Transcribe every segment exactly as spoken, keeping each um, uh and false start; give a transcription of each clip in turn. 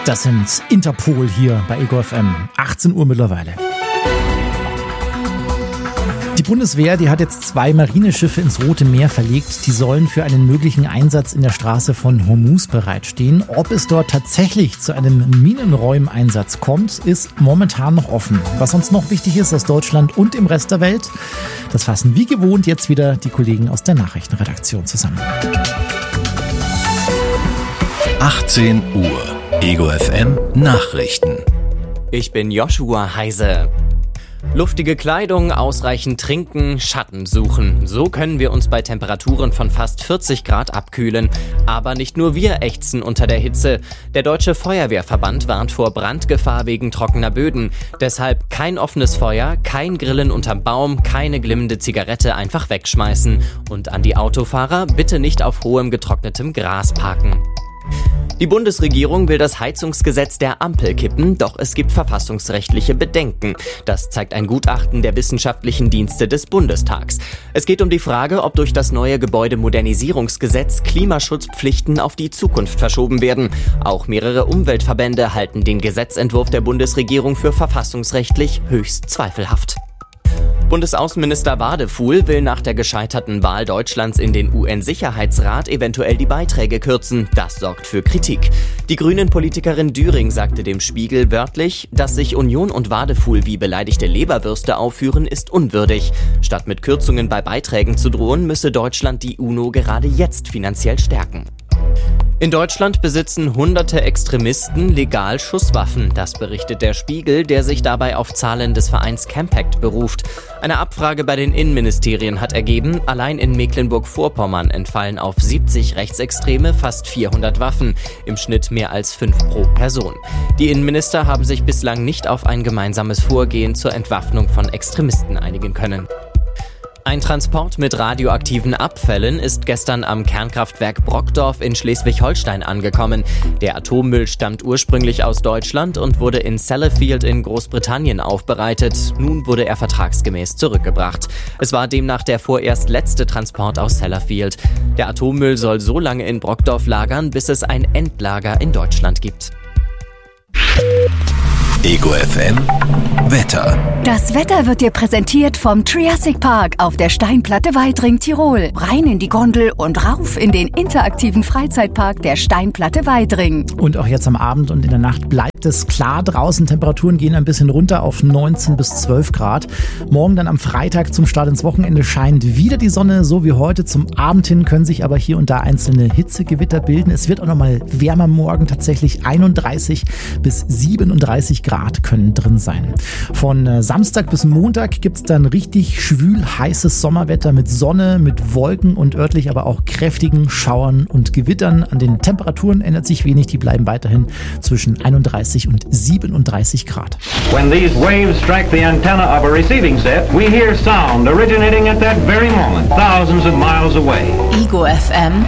Das sind Interpol hier bei Ego F M. achtzehn Uhr mittlerweile. Die Bundeswehr, die hat jetzt zwei Marineschiffe ins Rote Meer verlegt. Die sollen für einen möglichen Einsatz in der Straße von Hormuz bereitstehen. Ob es dort tatsächlich zu einem Minenräumeinsatz kommt, ist momentan noch offen. Was uns noch wichtig ist aus Deutschland und im Rest der Welt, das fassen wie gewohnt jetzt wieder die Kollegen aus der Nachrichtenredaktion zusammen. achtzehn Uhr. Ego F M Nachrichten. Ich bin Joshua Heise. Luftige Kleidung, ausreichend trinken, Schatten suchen. So können wir uns bei Temperaturen von fast vierzig Grad abkühlen. Aber nicht nur wir ächzen unter der Hitze. Der Deutsche Feuerwehrverband warnt vor Brandgefahr wegen trockener Böden. Deshalb kein offenes Feuer, kein Grillen unterm Baum, keine glimmende Zigarette einfach wegschmeißen. Und an die Autofahrer, bitte nicht auf hohem getrocknetem Gras parken. Die Bundesregierung will das Heizungsgesetz der Ampel kippen, doch es gibt verfassungsrechtliche Bedenken. Das zeigt ein Gutachten der wissenschaftlichen Dienste des Bundestags. Es geht um die Frage, ob durch das neue Gebäudemodernisierungsgesetz Klimaschutzpflichten auf die Zukunft verschoben werden. Auch mehrere Umweltverbände halten den Gesetzentwurf der Bundesregierung für verfassungsrechtlich höchst zweifelhaft. Bundesaußenminister Wadefuhl will nach der gescheiterten Wahl Deutschlands in den U N-Sicherheitsrat eventuell die Beiträge kürzen. Das sorgt für Kritik. Die Grünen-Politikerin Düring sagte dem Spiegel wörtlich, dass sich Union und Wadefuhl wie beleidigte Leberwürste aufführen, ist unwürdig. Statt mit Kürzungen bei Beiträgen zu drohen, müsse Deutschland die UNO gerade jetzt finanziell stärken. In Deutschland besitzen hunderte Extremisten legal Schusswaffen. Das berichtet der Spiegel, der sich dabei auf Zahlen des Vereins Campact beruft. Eine Abfrage bei den Innenministerien hat ergeben, allein in Mecklenburg-Vorpommern entfallen auf siebzig Rechtsextreme fast vierhundert Waffen, im Schnitt mehr als fünf pro Person. Die Innenminister haben sich bislang nicht auf ein gemeinsames Vorgehen zur Entwaffnung von Extremisten einigen können. Ein Transport mit radioaktiven Abfällen ist gestern am Kernkraftwerk Brockdorf in Schleswig-Holstein angekommen. Der Atommüll stammt ursprünglich aus Deutschland und wurde in Sellafield in Großbritannien aufbereitet. Nun wurde er vertragsgemäß zurückgebracht. Es war demnach der vorerst letzte Transport aus Sellafield. Der Atommüll soll so lange in Brockdorf lagern, bis es ein Endlager in Deutschland gibt. Ego F M Wetter. Das Wetter wird dir präsentiert vom Triassic Park auf der Steinplatte Weidring, Tirol. Rein in die Gondel und rauf in den interaktiven Freizeitpark der Steinplatte Weidring. Und auch jetzt am Abend und in der Nacht bleibt es klar draußen. Temperaturen gehen ein bisschen runter auf neunzehn bis zwölf Grad. Morgen dann am Freitag zum Start ins Wochenende scheint wieder die Sonne, so wie heute. Zum Abend hin können sich aber hier und da einzelne Hitzegewitter bilden. Es wird auch nochmal wärmer morgen, tatsächlich einunddreißig bis siebenunddreißig Grad können drin sein. Von äh, Samstag bis Montag gibt es dann richtig schwül heißes Sommerwetter mit Sonne, mit Wolken und örtlich aber auch kräftigen Schauern und Gewittern. An den Temperaturen ändert sich wenig, die bleiben weiterhin zwischen einunddreißig und siebenunddreißig Grad. When these waves strike the antenna of a receiving set, we hear sound originating at that very moment, thousands of miles away. Ego F M.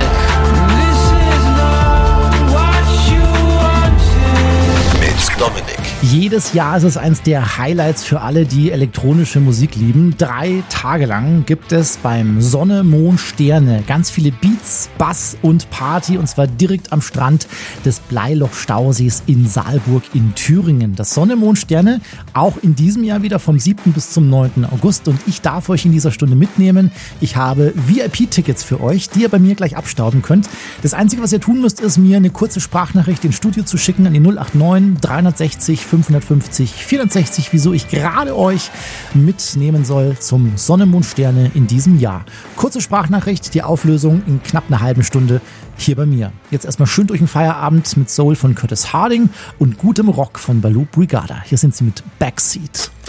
Mit Dominik. Jedes Jahr ist es eins der Highlights für alle, die elektronische Musik lieben. Drei Tage lang gibt es beim Sonne, Mond, Sterne ganz viele Beats, Bass und Party, und zwar direkt am Strand des Bleiloch-Stausees in Saalburg in Thüringen. Das Sonne, Mond, Sterne auch in diesem Jahr wieder vom siebten bis zum neunten August, und ich darf euch in dieser Stunde mitnehmen. Ich habe V I P-Tickets für euch, die ihr bei mir gleich abstauben könnt. Das Einzige, was ihr tun müsst, ist mir eine kurze Sprachnachricht ins Studio zu schicken an die null acht neun dreihundertsechzig fünfhundertfünfzig vierundsechzig, wieso ich gerade euch mitnehmen soll zum Sonne, Mond, Sterne in diesem Jahr. Kurze Sprachnachricht, die Auflösung in knapp einer halben Stunde hier bei mir. Jetzt erstmal schön durch den Feierabend mit Soul von Curtis Harding und gutem Rock von Baloo Brigada. Hier sind sie mit Backseat.